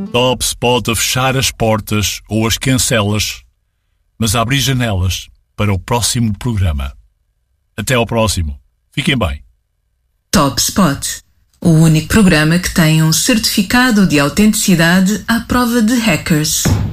Tops pode fechar as portas ou as cancelas, mas abrir janelas para o próximo programa. Até ao próximo. Fiquem bem. Top Spot, o único programa que tem um certificado de autenticidade à prova de hackers.